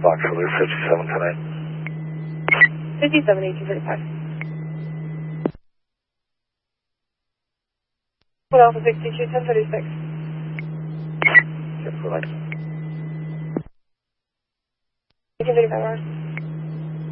Fox Charlie 57 tonight. 57 1835. What Alpha 62 1036. Yes, relax. 1835 hours.